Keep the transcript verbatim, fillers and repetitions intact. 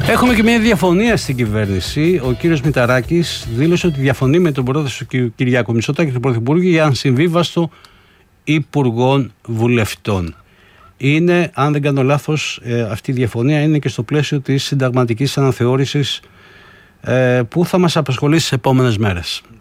Έχουμε και μια διαφωνία στην κυβέρνηση. Ο κύριος Μητσοτάκης δήλωσε ότι διαφωνεί με τον πρόεδρο του Κυριάκο Μητσοτάκη, τον Πρωθυπουργό, για συμβίβαστο υπουργών βουλευτών. Είναι, αν δεν κάνω λάθος, αυτή η διαφωνία είναι και στο πλαίσιο της συνταγματικής αναθεώρησης που θα μας απασχολήσει στις επόμενες μέρες.